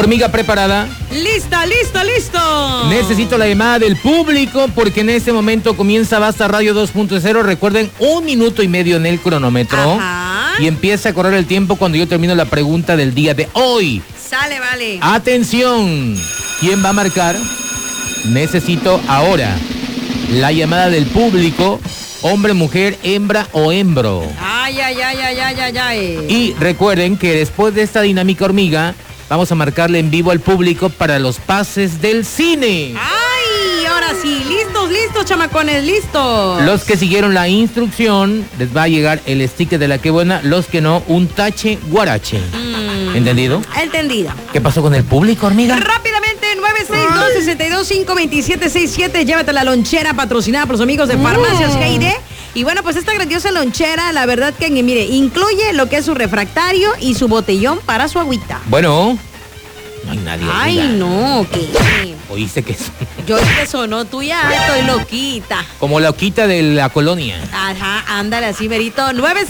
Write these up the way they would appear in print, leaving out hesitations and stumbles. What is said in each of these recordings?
Hormiga, ¿preparada? ¡Lista, listo, listo! Necesito la llamada del público porque en este momento comienza Basta Radio 2.0. Recuerden, 1 minuto y medio en el cronómetro. Ajá. Y empieza a correr el tiempo cuando yo termino la pregunta del día de hoy. Sale, vale. Atención. ¿Quién va a marcar? Necesito ahora la llamada del público. Hombre, mujer, hembra o hembro. Ay. Y recuerden que después de esta dinámica hormiga, vamos a marcarle en vivo al público para los pases del cine. Ay, ahora sí, listos, chamacones, listos. Los que siguieron la instrucción, les va a llegar el sticker de la que buena. Los que no, un tache guarache. ¿Entendido? Entendido. ¿Qué pasó con el público, hormiga? Rápidamente, 962-62-52767. Llévate la lonchera patrocinada por los amigos de Farmacias Heide. Y bueno, pues esta grandiosa lonchera, la verdad que, mire, incluye lo que es su refractario y su botellón para su agüita. Bueno, no hay nadie. Ay, hormiga. no, ¿qué? ¿Oíste que es? Yo es que sonó tuya, estoy loquita. Como la hoquita de la colonia. Ajá, ándale así, merito.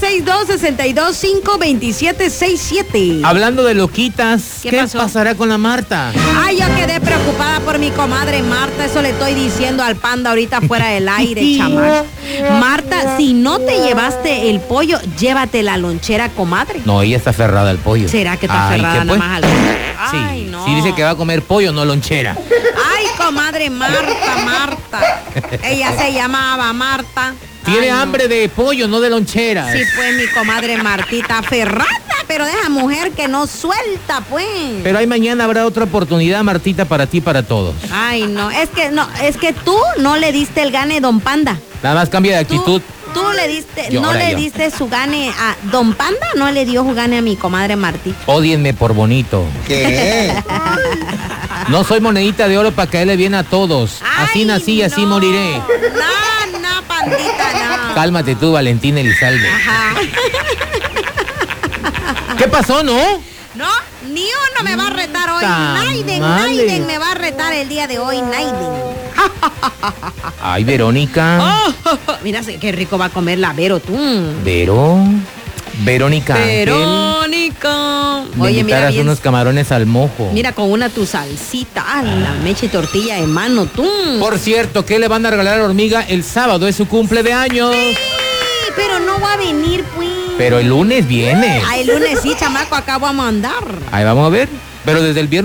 962-62-52767. Hablando de loquitas, ¿Qué ¿qué pasó? pasará con la Marta? Ay, yo quedé preocupada por mi comadre Marta. Eso le estoy diciendo al panda ahorita fuera del aire, chamaco. Marta, si no te llevaste el pollo, llévate la lonchera, comadre. No, ella está aferrada al pollo. ¿Será que está Ay, aferrada ¿qué nada pues? más al... Sí, Ay, no. sí dice que va a comer pollo, no lonchera. Ay, comadre Marta. Ella se llamaba Marta. Tiene Ay, no. hambre de pollo, no de lonchera. Sí, pues mi comadre Martita aferrada, pero de esa mujer que no suelta, pues. Pero ahí mañana habrá otra oportunidad, Martita, para ti y para todos. Ay, no, es que tú no le diste el gane Don Panda. Nada más cambia de actitud. Tú le diste, Yo, no ahora le yo. diste su gane a Don Panda, no le dio su gane a mi comadre Martita. Ódienme por bonito. ¿Qué? No soy monedita de oro para caerle bien a todos. Así Ay, nací y así no. moriré. No, pandita, no. Cálmate tú, Valentina Elizalde. Ajá. ¿Qué pasó, no? No, ni uno me va a retar hoy. Tamales. Naiden me va a retar el día de hoy, Naiden. Ay, Verónica. Mira qué rico va a comer la Vero, tú. Verónica Ángel. Verónica. Me Oye, mira invitaras bien. unos camarones al mojo. Mira con una tu salsita, la mecha y tortilla de mano, tú. Por cierto, ¿qué le van a regalar a la hormiga el sábado? Es su cumpleaños. Sí, pero no va a venir, pues. Pero el lunes viene. El lunes sí, chamaco, acá vamos a andar. Ahí vamos a ver. Pero desde el viernes.